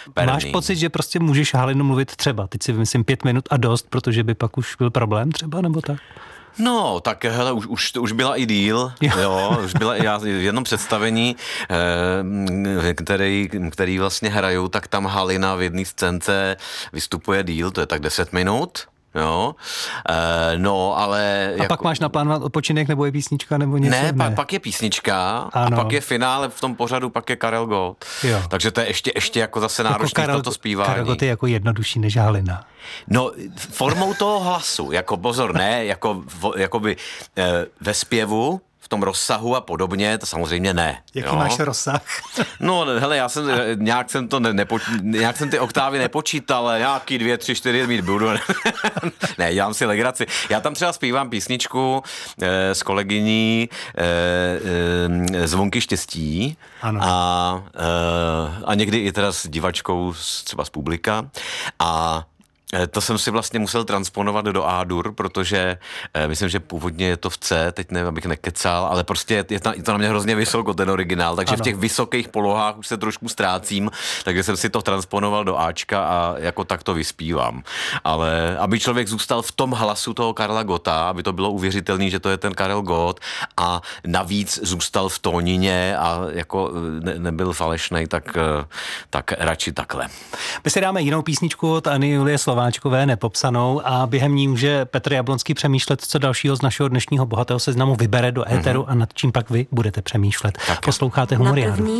perný. Máš pocit, že prostě můžeš Halinu mluvit třeba, teď si vymyslím 5 minut a dost, protože by pak už byl problém třeba, nebo tak? No, tak hele, už byla i díl, jo, už byla já v jednom představení, který vlastně hraju, tak tam Halina v jedné scénce vystupuje díl, to je tak 10 minut. Jo, no, ale... A pak máš naplánovat odpočinek, nebo je písnička, nebo něco? Ne, pak je písnička ano. A pak je finále v tom pořadu, pak je Karel Gott. Jo. Takže to je ještě jako zase náročný jako toto zpívání. Karel Gott je jako jednodušší než Halina. No, formou toho hlasu, jako pozor, ne, jakoby ve zpěvu, v tom rozsahu a podobně, to samozřejmě ne. Jaký máš rozsah? No, hele, nějak jsem ty oktávy nepočítal, ale nějaký 2, 3, 4 mít budu. Ne, dělám si legraci. Já tam třeba zpívám písničku s kolegyní Zvonky štěstí. Ano. A někdy i teda s divačkou třeba z publika. A to jsem si vlastně musel transponovat do A-dur, protože myslím, že původně je to v C, teď nevím, abych nekecal, ale prostě je to na mě hrozně vysoko, ten originál, takže ano. V těch vysokých polohách už se trošku ztrácím, takže jsem si to transponoval do Ačka a jako tak to vyspívám. Ale aby člověk zůstal v tom hlasu toho Karla Gotta, aby to bylo uvěřitelný, že to je ten Karel Gott a navíc zůstal v tónině a jako nebyl falešnej, tak radši takhle. My si dáme jinou písničku od Anny Julie Slováčkové, Nepopsanou, a během ní může Petr Jablonský přemýšlet, co dalšího z našeho dnešního bohatého seznamu vybere do éteru a nad čím pak vy budete přemýšlet. Posloucháte Humoriádu.